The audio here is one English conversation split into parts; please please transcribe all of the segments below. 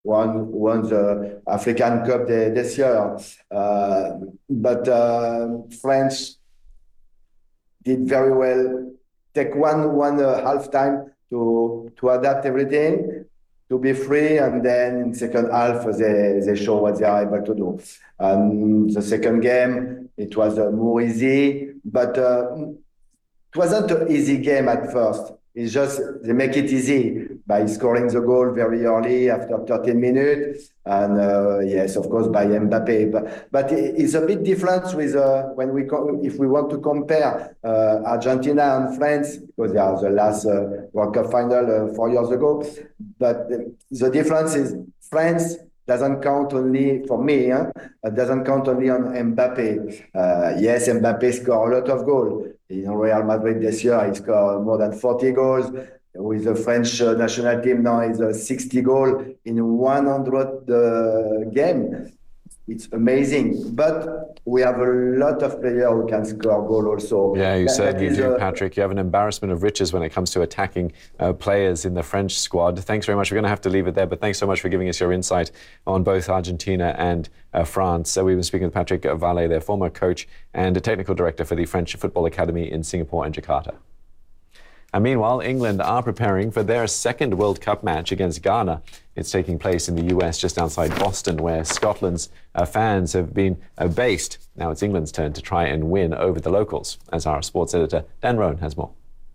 won the African Cup this year. But France did very well. Take one half time to adapt everything, to be free, and then in second half they show what they are able to do. The second game it was more easy, but it wasn't an easy game at first. It's just they make it easy by scoring the goal very early after 13 minutes, and yes, of course, by Mbappé. But it's a bit different with when if we want to compare Argentina and France, because they are the last World Cup final 4 years ago. But the difference is France doesn't count only for me. Doesn't count only on Mbappé. Yes, Mbappé scored a lot of goals. In Real Madrid this year, he scored more than 40 goals. With the French national team now, is 60 goals in 100 games. It's amazing. But we have a lot of players who can score goals also. Yeah, you certainly do, Patrick. You have an embarrassment of riches when it comes to attacking players in the French squad. Thanks very much. We're going to have to leave it there, but thanks so much for giving us your insight on both Argentina and France. We've been speaking with Patrick Vallée, their former coach and a technical director for the French Football Academy in Singapore and Jakarta. And meanwhile, England are preparing for their second World Cup match against Ghana. It's taking place in the US just outside Boston, where Scotland's fans have been based. Now it's England's turn to try and win over the locals, as our sports editor Dan Roan has more.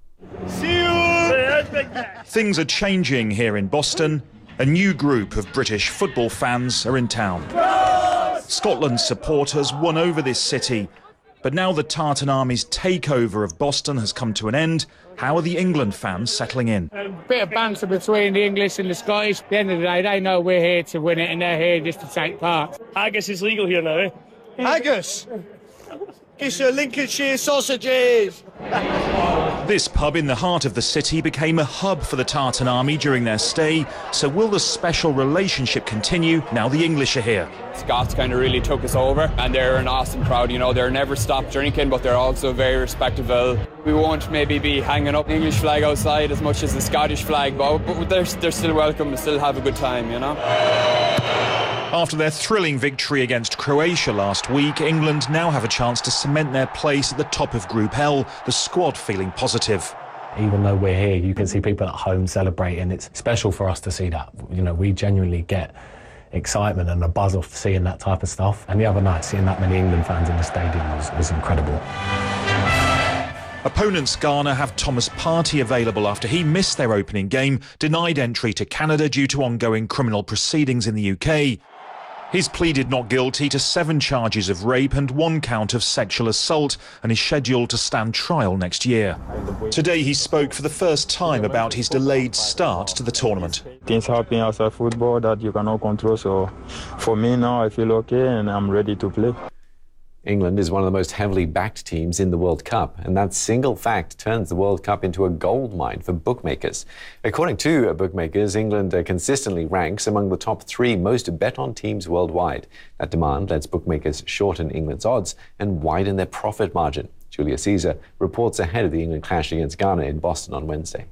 Things are changing here in Boston. A new group of British football fans are in town. Scotland's supporters won over this city. But now the Tartan Army's takeover of Boston has come to an end. How are the England fans settling in? A bit of banter between the English and the Scottish. At the end of the day, they know we're here to win it and they're here just to take part. Haggis is legal here now, eh? Haggis? Get your Lincolnshire sausages! This pub in the heart of the city became a hub for the Tartan Army during their stay. So will the special relationship continue now the English are here? Scots kind of really took us over, and they're an awesome crowd. You know, they're never stopped drinking, but they're also very respectable. We won't maybe be hanging up the English flag outside as much as the Scottish flag, but they're still welcome to still have a good time, you know. After their thrilling victory against Croatia last week, England now have a chance to cement their place at the top of Group L, the squad feeling positive. Even though we're here, you can see people at home celebrating. It's special for us to see that. You know, we genuinely get excitement and a buzz off seeing that type of stuff. And the other night, seeing that many England fans in the stadium was incredible. Opponents Ghana have Thomas Partey available after he missed their opening game, denied entry to Canada due to ongoing criminal proceedings in the UK. He's pleaded not guilty to 7 charges of rape and 1 count of sexual assault and is scheduled to stand trial next year. Today he spoke for the first time about his delayed start to the tournament. Things happen outside football that you cannot control, so for me now I feel okay and I'm ready to play. England is one of the most heavily backed teams in the World Cup, and that single fact turns the World Cup into a goldmine for bookmakers. According to bookmakers, England consistently ranks among the top 3 most bet-on teams worldwide. That demand lets bookmakers shorten England's odds and widen their profit margin. Julia Caesar reports ahead of the England clash against Ghana in Boston on Wednesday.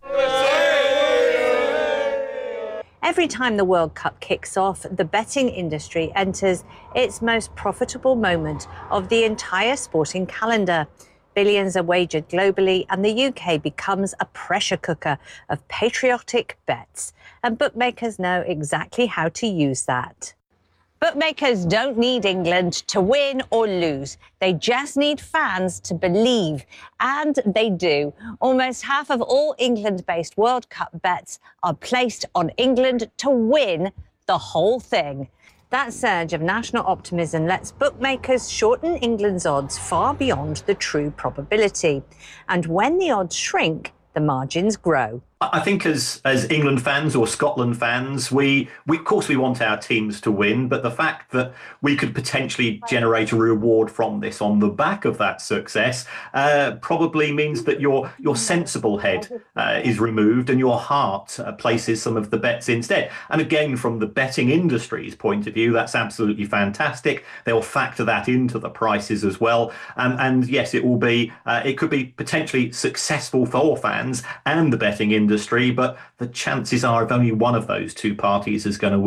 Every time the World Cup kicks off, the betting industry enters its most profitable moment of the entire sporting calendar. Billions are wagered globally, and the UK becomes a pressure cooker of patriotic bets. And bookmakers know exactly how to use that. Bookmakers don't need England to win or lose. They just need fans to believe. And they do. Almost half of all England-based World Cup bets are placed on England to win the whole thing. That surge of national optimism lets bookmakers shorten England's odds far beyond the true probability. And when the odds shrink, the margins grow. I think as England fans or Scotland fans, we of course we want our teams to win, but the fact that we could potentially generate a reward from this on the back of that success probably means that your sensible head is removed and your heart places some of the bets instead. And again, from the betting industry's point of view, that's absolutely fantastic. They'll factor that into the prices as well. And yes, it could be potentially successful for fans and the betting industry industry, but the chances are if only one of those two parties is going to win